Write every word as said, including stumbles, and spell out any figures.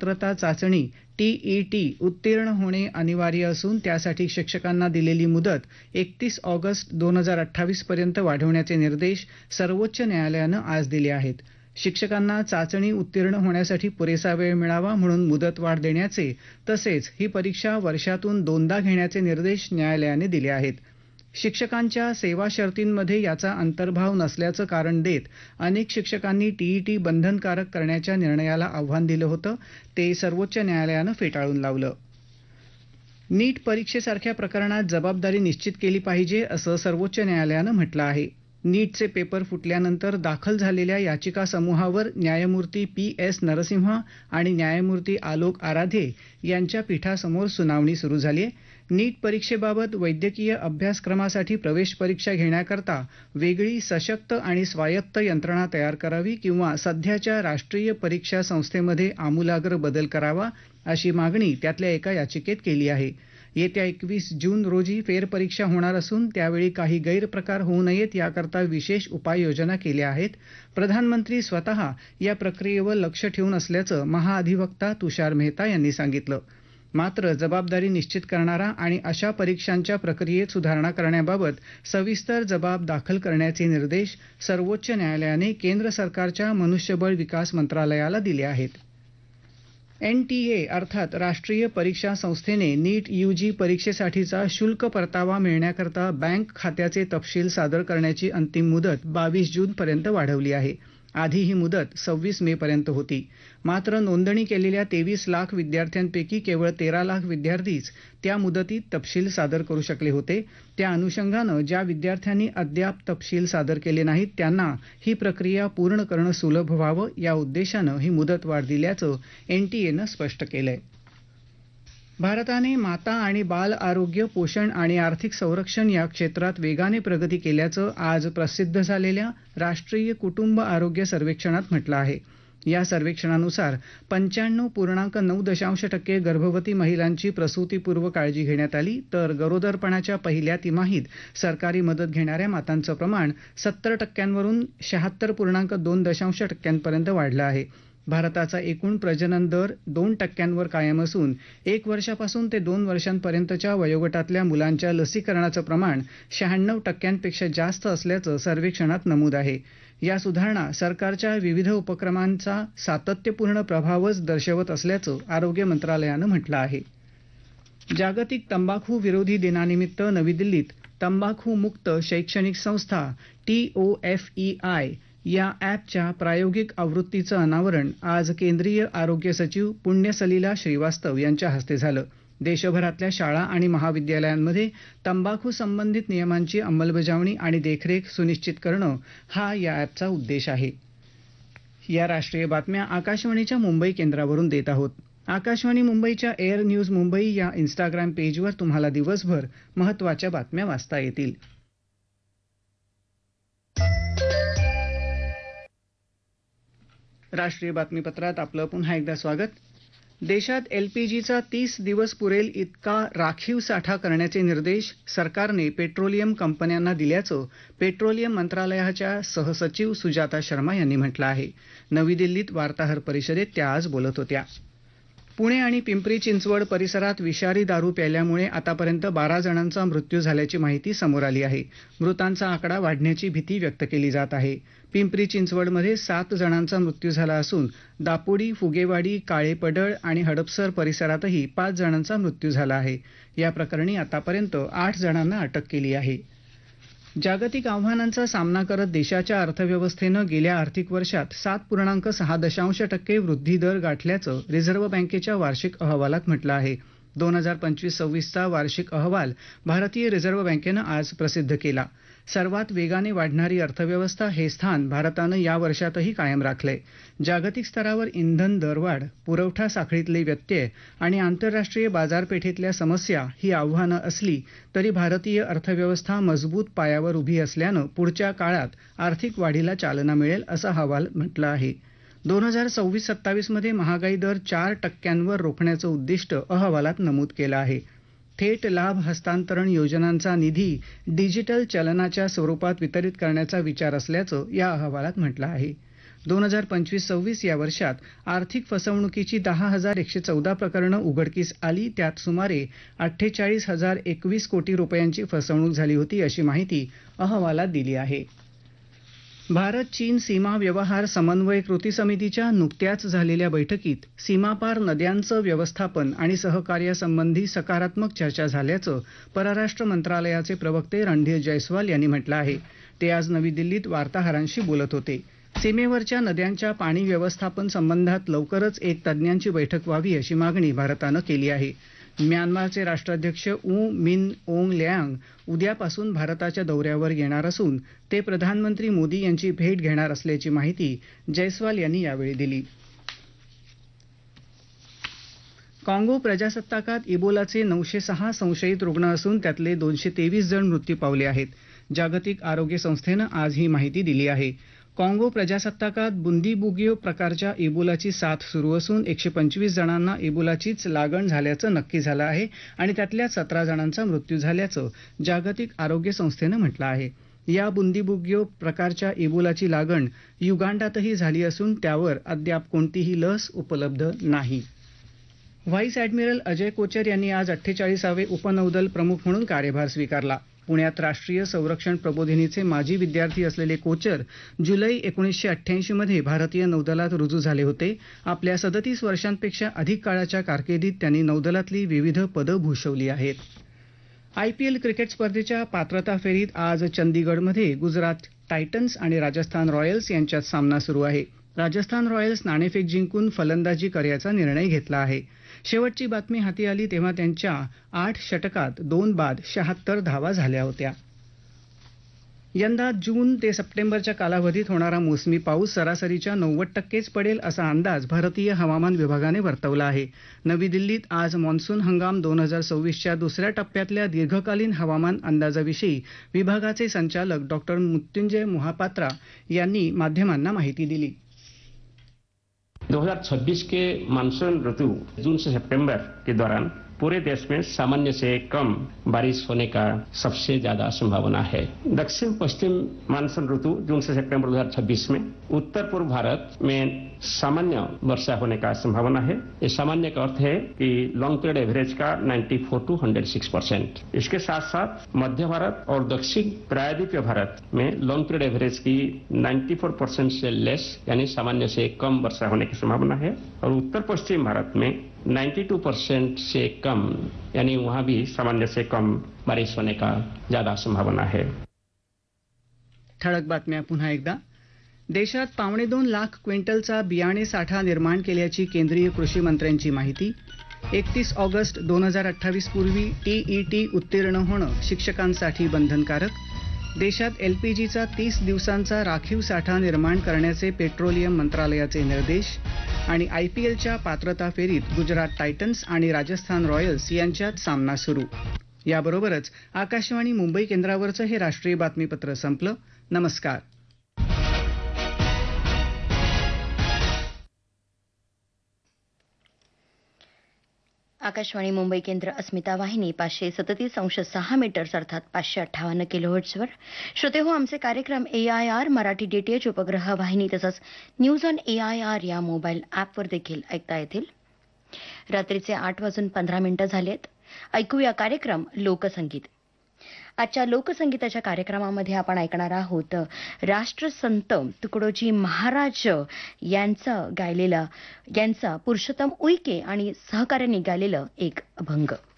पात्रता चाचणी टीईटी उत्तीर्ण होणे अनिवार्य असून त्यासाठी शिक्षकांना दिलेली मुदत एकतीस ऑगस्ट दोन हजार अठ्ठावीस पर्यंत वाढवण्याचे निर्देश सर्वोच्च न्यायालयानं आज दिले आहेत. शिक्षकांना चाचणी उत्तीर्ण होण्यासाठी पुरेसा वेळ मिळावा म्हणून मुदतवाढ देण्याचे तसेच ही परीक्षा वर्षातून दोनदा घेण्याचे निर्देश न्यायालयाने दिले आहेत. शिक्षकांच्या सेवा शर्तींमध्ये याचा अंतर्भाव नसल्याचं कारण देत अनेक शिक्षकांनी टीईटी बंधनकारक करण्याच्या निर्णयाला आव्हान दिलं होतं, ते सर्वोच्च न्यायालयानं फेटाळून लावलं. नीट परीक्षेसारख्या प्रकरणात जबाबदारी निश्चित केली पाहिजे असं सर्वोच्च न्यायालयानं म्हटलं आहे. नीटचे पेपर फुटल्यानंतर दाखल झालेल्या याचिका समूहावर न्यायमूर्ती पी एस नरसिंह आणि न्यायमूर्ती आलोक आराधे यांच्या पीठासमोर सुनावणी सुरू झाली आहे. नीट परीक्षेबाबत वैद्यकीय अभ्यासक्रमासाठी प्रवेश परीक्षा घेण्याकरता वेगळी सशक्त आणि स्वायत्त यंत्रणा तयार करावी किंवा सध्याच्या राष्ट्रीय परीक्षा संस्थेमध्ये आमूलाग्र बदल करावा अशी मागणी त्यातल्या एका याचिकेत केली आहे. येत्या एकवीस जून रोजी फेरपरीक्षा होणार असून त्यावेळी काही गैरप्रकार होऊ नयेत याकरता विशेष उपाययोजना केल्या आहेत. प्रधानमंत्री स्वतः या प्रक्रियेवर लक्ष ठेवून असल्याचं महाअधिवक्ता तुषार मेहता यांनी सांगितलं. मात्र जबाबदारी निश्चित करणारा आणि अशा परीक्षांच्या प्रक्रियेत सुधारणा करण्याबाबत सविस्तर जबाब दाखल करण्याचे निर्देश सर्वोच्च न्यायालयाने केंद्र सरकारच्या मनुष्यबळ विकास मंत्रालयाला दिले आहेत. एनटीए अर्थात राष्ट्रीय परीक्षा संस्थेने नीट यूजी परीक्षेसाठीचा शुल्क परतावा मिळण्याकरता बँक खात्याचे तपशील सादर करण्याची अंतिम मुदत बावीस जूनपर्यंत वाढवली आहे. आधी ही मुदत सव्वीस मे पर्यंत होती. मात्र नोंदणी केलेल्या तेवीस लाख विद्यार्थ्यांपैकी केवळ तेरा लाख विद्यार्थीच त्या मुदतीत तपशील सादर करू शकले होते. त्या अनुषंगानं ज्या विद्यार्थ्यांनी अद्याप तपशील सादर केले नाहीत त्यांना ही प्रक्रिया पूर्ण करणं सुलभ व्हावं या उद्देशानं ही मुदतवाढ दिल्याचं एनटीएनं स्पष्ट केलंय. भारताने माता आणि बाल आरोग्य, पोषण आणि आर्थिक संरक्षण या क्षेत्रात वेगाने प्रगती केल्याचं आज प्रसिद्ध झालेल्या राष्ट्रीय कुटुंब आरोग्य सर्वेक्षणात म्हटलं आहे. या सर्वेक्षणानुसार पंच्याण्णव पूर्णांक नऊ दशांश टक्के गर्भवती महिलांची प्रसूतीपूर्व काळजी घेण्यात आली, तर गरोदरपणाच्या पहिल्या तिमाहीत सरकारी मदत घेणाऱ्या मातांचं प्रमाण सत्तर टक्क्यांवरून शहात्तर पूर्णांक दोन दशांश टक्क्यांपर्यंत वाढलं आहे. भारताचा एकूण प्रजनन दर दोन टक्क्यांवर कायम असून एक वर्षापासून ते दोन वर्षांपर्यंतच्या वयोगटातल्या मुलांच्या लसीकरणाचं प्रमाण शहाण्णव टक्क्यांपेक्षा जास्त असल्याचं सर्वेक्षणात नमूद आहे. या सुधारणा सरकारच्या विविध उपक्रमांचा सातत्यपूर्ण प्रभावच दर्शवत असल्याचं आरोग्य मंत्रालयानं म्हटलं आहे. जागतिक तंबाखू विरोधी दिनानिमित्त नवी दिल्लीत तंबाखू मुक्त शैक्षणिक संस्था T O F E I या ॲपच्या प्रायोगिक आवृत्तीचं अनावरण आज केंद्रीय आरोग्य सचिव पुण्यसलिला श्रीवास्तव यांच्या हस्ते झालं. देशभरातल्या शाळा आणि महाविद्यालयांमध्ये तंबाखू संबंधित नियमांची अंमलबजावणी आणि देखरेख सुनिश्चित करणं हा या ॲपचा उद्देश आहे. या राष्ट्रीय बातम्या आकाशवाणीच्या मुंबई केंद्रावरून देत आहोत. आकाशवाणी मुंबईच्या एअर न्यूज मुंबई या इन्स्टाग्राम पेजवर तुम्हाला दिवसभर महत्त्वाच्या बातम्या वाचता येतील. राष्ट्रीय बातमीपत्रात आपलं पुन्हा एकदा स्वागत. देशात एलपीजीचा तीस दिवस पुरेल इतका राखीव साठा करण्याचे निर्देश सरकारने पेट्रोलियम कंपन्यांना दिल्याचं पेट्रोलियम मंत्रालयाच्या सहसचिव सुजाता शर्मा यांनी म्हटलं आहे. नवी दिल्लीत वार्ताहर परिषदेत त्या आज बोलत होत्या. पुणे आणि पिंपरी चिंचवड परिसरात विषारी दारू प्यायल्यामुळे आतापर्यंत बारा जणांचा मृत्यू झाल्याची माहिती समोर आली आहे. मृतांचा आकडा वाढण्याची भीती व्यक्त केली जात आहे. पिंपरी चिंचवडमध्ये सात जणांचा मृत्यू झाला असून दापोडी, फुगेवाडी, काळेपडळ आणि हडपसर परिसरातही पाच जणांचा मृत्यू झाला आहे. या प्रकरणी आतापर्यंत आठ जणांना अटक केली आहे. जागतिक आव्हानांचा सामना करत देशाच्या अर्थव्यवस्थेनं गेल्या आर्थिक वर्षात सात पूर्णांक सहा दशांश टक्के वृद्धी दर गाठल्याचं रिझर्व्ह बँकेच्या वार्षिक अहवालात म्हटलं आहे. दोन हजार पंचवीस सव्वीसचा वार्षिक अहवाल भारतीय रिझर्व्ह बँकेनं आज प्रसिद्ध केला. सर्वात वेगाने वाढणारी अर्थव्यवस्था हे स्थान भारतानं या वर्षातही कायम राखलंय. जागतिक स्तरावर इंधन दरवाढ, पुरवठा साखळीतले व्यत्यय आणि आंतरराष्ट्रीय बाजारपेठेतल्या समस्या ही आव्हानं असली तरी भारतीय अर्थव्यवस्था मजबूत पायावर उभी असल्यानं पुढच्या काळात आर्थिक वाढीला चालना मिळेल असं अहवाल म्हटलं आहे. दोन हजार सव्वीस सत्तावीसमध्ये महागाई दर चार टक्क्यांवर रोखण्याचं उद्दिष्ट अहवालात नमूद केलं आहे. थेट लाभ हस्तांतरण योजनांचा निधी डिजिटल चलनाच्या स्वरूपात वितरित करण्याचा विचार असल्याचं या अहवालात म्हटलं आहे. दोन हजार पंचवीस सव्वीस या वर्षात आर्थिक फसवणुकीची दहा हजार एकशे चौदा प्रकरणं उघडकीस आली, त्यात सुमारे अठ्ठेचाळीस हजार एकवीस कोटी रुपयांची फसवणूक झाली होती, अशी माहिती अहवालात दिली आहे. भारत चीन सीमा व्यवहार समन्वय कृती समितीच्या नुकत्याच झालेल्या बैठकीत सीमापार नद्यांचं व्यवस्थापन आणि सहकार्यासंबंधी सकारात्मक चर्चा झाल्याचं परराष्ट्र मंत्रालयाचे प्रवक्ते रणधीर जयस्वाल यांनी म्हटलं आहे. ते आज नवी दिल्लीत वार्ताहरांशी बोलत होते. सीमेवरच्या नद्यांच्या पाणी व्यवस्थापन संबंधात लवकरच एक तज्ज्ञांची बैठक व्हावी, अशी मागणी भारतानं केली आहे. म्यानमारचे राष्ट्राध्यक्ष ऊ मिन ओंग ल्यांग उद्यापासून भारताच्या दौऱ्यावर येणार असून ते प्रधानमंत्री मोदी यांची भेट घेणार असल्याची माहिती जयस्वाल यांनी यावेळी दिली. काँगो प्रजासत्ताकात इबोलाचे नऊशे सहा संशयित रुग्ण असून त्यातले दोनशे तेवीस जण मृत्यू पावले आहेत. जागतिक आरोग्य संस्थेनं आज ही माहिती दिली आहे. काँगो प्रजासत्ताकात बुंदीबुगियो प्रकारच्या इबोलाची साथ सुरू असून एकशे पंचवीस जणांना इबोलाचीच लागण झाल्याचं नक्की झालं आहे आणि त्यातल्या सतरा जणांचा मृत्यू झाल्याचं जागतिक आरोग्य संस्थेनं म्हटलं आहे. या बुंदीबुगियो प्रकारच्या इबोलाची लागण युगांडातही झाली असून त्यावर अद्याप कोणतीही लस उपलब्ध नाही. व्हाईस ॲडमिरल अजय कोचर यांनी आज अठ्ठेचाळीसावे उपनौदल प्रमुख म्हणून कार्यभार स्वीकारला. पुण्यात राष्ट्रीय संरक्षण प्रबोधिनीचे माजी विद्यार्थी असलेले कोचर जुलै एकोणीसशे अठ्ठ्याऐंशी मध्ये भारतीय नौदलात रुजू झाले होते. आपल्या सदतीस वर्षांपेक्षा अधिक काळाच्या कारकिर्दीत त्यांनी नौदलातली विविध पदं भूषवली आहेत. आयपीएल क्रिकेट स्पर्धेच्या पात्रता फेरीत आज चंदीगडमध्ये गुजरात टायटन्स आणि राजस्थान रॉयल्स यांच्यात सामना सुरू आहे. राजस्थान रॉयल्स नाणेफेक जिंकून फलंदाजी करण्याचा निर्णय घेतला आहे. शेवटची बातमी हाती आली तेव्हा त्यांच्या आठ षटकात दोन बाद शहात्तर धावा झाल्या होत्या. यंदा जून ते सप्टेंबरच्या कालावधीत होणारा मोसमी पाऊस सरासरीच्या नव्वद टक्केच पडेल असा अंदाज भारतीय हवामान विभागाने वर्तवला आहे. नवी दिल्लीत आज मान्सून हंगाम दोन हजार सव्वीसच्या दुसऱ्या टप्प्यातल्या दीर्घकालीन हवामान अंदाजाविषयी विभागाचे संचालक डॉक्टर मृत्युंजय मोहापात्रा यांनी माध्यमांना माहिती दिली. दो हज़ार छब्बीस के मानसून ऋतु जून से सितंबर के दौरान पूरे देश में सामान्य से कम बारिश होने का सबसे ज्यादा संभावना है. दक्षिण पश्चिम मानसून ऋतु जून से सितंबर दो हजार छब्बीस में उत्तर पूर्व भारत में सामान्य वर्षा होने का संभावना है. ये सामान्य का अर्थ है कि लॉन्ग पीरियड एवरेज का चौरानवे टू एक सौ छह परसेंट. इसके साथ साथ मध्य भारत और दक्षिण प्रायद्वीपीय भारत में लॉन्ग पीरियड एवरेज की चौरानवे परसेंट से लेस यानी सामान्य से कम वर्षा होने की संभावना है. और उत्तर पश्चिम भारत में बानवे परसेंट से कम यानी वहां भी सामान्य से कम बारिश होने का ज्यादा संभावना है. ठळक बातम्या पुन्हा एकदा. देशात पावणे दोन लाख क्विंटलचा बियाणे साठा निर्माण केल्याची केंद्रीय कृषी मंत्र्यांची माहिती. एकतीस ऑगस्ट दोन हजार अठ्ठावीस पूर्वी टीईटी उत्तीर्ण होणं शिक्षकांसाठी बंधनकारक. देशात एलपीजीचा तीस दिवसांचा राखीव साठा निर्माण करण्याचे पेट्रोलियम मंत्रालयाचे निर्देश. आणि आयपीएलच्या पात्रता फेरीत गुजरात टायटन्स आणि राजस्थान रॉयल्स यांच्यात सामना सुरू. याबरोबरच आकाशवाणी मुंबई केंद्रावरचं हे राष्ट्रीय बातमीपत्र संपलं. नमस्कार. आकाशवाणी मुंबई केंद्र अस्मिता वाहिनी पाचशे सदतीस अंश सहा मीटर्स अर्थात पाचशे अठ्ठावन्न किलोहर्ट्झवर. श्रोते हो, आमचे कार्यक्रम ए आय आर मराठी डीटीएच उपग्रह वाहिनी तसंच news on A I R या मोबाईल ॲपवर देखील ऐकता येतील. रात्रीचे आठ वाजून पंधरा मिनिटं झालेत. ऐकूया कार्यक्रम लोकसंगीत. आजच्या लोकसंगीताच्या कार्यक्रमामध्ये आपण ऐकणार आहोत राष्ट्रसंत तुकडोजी महाराज यांचं गायलेलं यांचा पुरुषोत्तम उईके आणि सहकार्याने गायलेलं एक अभंग.